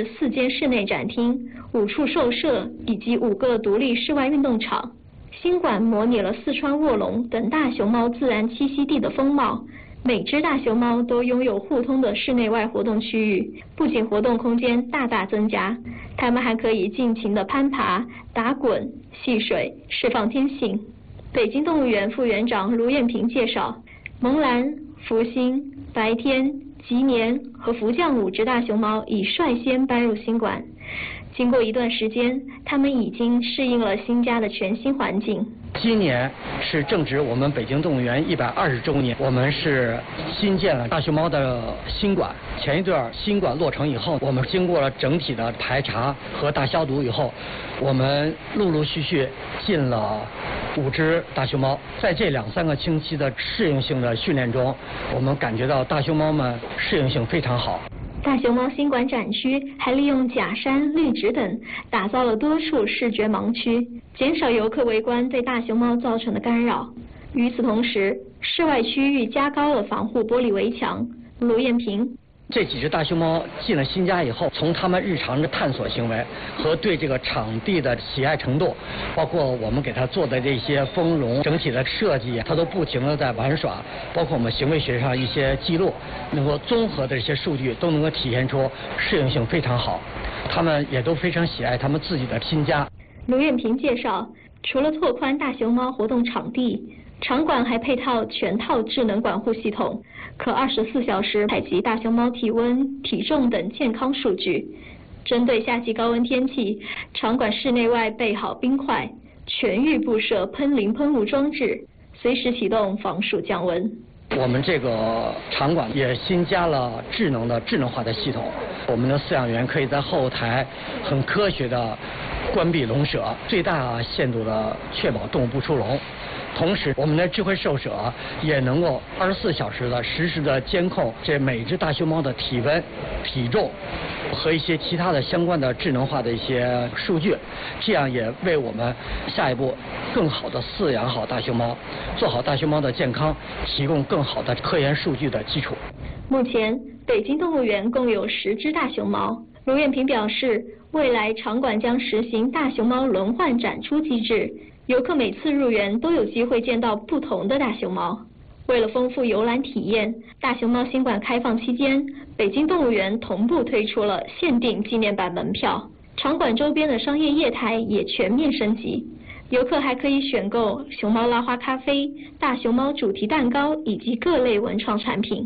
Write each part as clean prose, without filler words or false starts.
置4间室内展厅、5处兽舍以及5个独立室外运动场。新馆模拟了四川卧龙等大熊猫自然栖息地的风貌，每只大熊猫都拥有互通的室内外活动区域，不仅活动空间大大增加，它们还可以尽情的攀爬、打滚、戏水，释放天性。北京动物园副园长卢艳萍介绍，萌兰、福星、白天、吉年和福将5只大熊猫已率先搬入新馆。经过一段时间，它们已经适应了新家的全新环境。 今年是正值我们北京动物园120周年，我们是新建了大熊猫的新馆。前一段新馆落成以后，我们经过了整体的排查和大消毒以后，我们陆陆续续进了5只大熊猫。在这2-3个星期的适应性的训练中，我们感觉到大熊猫们适应性非常好。 大熊猫新馆展区还利用假山、绿植等打造了多处视觉盲区，减少游客围观对大熊猫造成的干扰。与此同时，室外区域加高了防护玻璃围墙。卢艳萍， 这几只大熊猫进了新家以后，从它们日常的探索行为和对这个场地的喜爱程度，包括我们给它做的这些丰容整体的设计，它都不停的在玩耍，包括我们行为学上一些记录，能够综合的这些数据都能够体现出适应性非常好，它们也都非常喜爱它们自己的新家。 卢艳萍介绍，除了拓宽大熊猫活动场地，场馆还配套全套智能管护系统，可24小时采集大熊猫体温、体重等健康数据。针对夏季高温天气，场馆室内外备好冰块，全域布设喷淋喷雾装置，随时启动防暑降温。 我们这个场馆也新加了智能化的系统，我们的饲养员可以在后台很科学的关闭笼舍，最大限度的确保动物不出笼。同时，我们的智慧兽舍也能够24小时的实时的监控这每只大熊猫的体温、体重和一些其他的相关的智能化的一些数据，这样也为我们下一步更好的饲养好大熊猫，做好大熊猫的健康提供更好的科研数据的基础。 目前，北京动物园共有10只大熊猫。卢艳萍表示，未来场馆将实行大熊猫轮换展出机制，游客每次入园都有机会见到不同的大熊猫。为了丰富游览体验，大熊猫新馆开放期间，北京动物园同步推出了限定纪念版门票，场馆周边的商业业态也全面升级。游客还可以选购熊猫拉花咖啡、大熊猫主题蛋糕以及各类文创产品。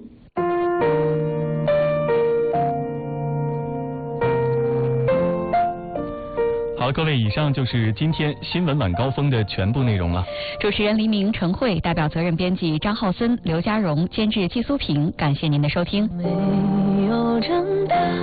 好，各位，以上就是今天新闻晚高峰的全部内容了。 主持人黎明、陈慧，代表责任编辑张浩森、刘家荣，监制季苏平，感谢您的收听。 没有长大